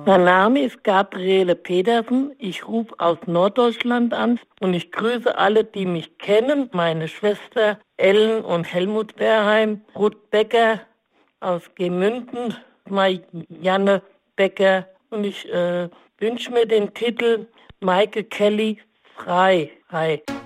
Mein Name ist Gabriele Petersen. Ich rufe aus Norddeutschland an und ich grüße alle, die mich kennen. Meine Schwester Ellen und Helmut Berheim, Ruth Becker aus Gemünden, Janne Becker. Und ich wünsche mir den Titel Michael Kelly frei.